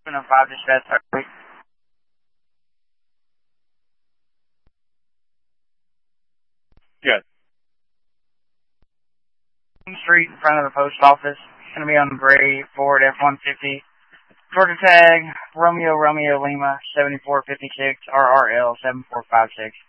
705 dispatch. Good. Street in front of the post office. It's going to be on gray Ford F-150. Georgia tag, Romeo Lima, 7456, RRL 7456.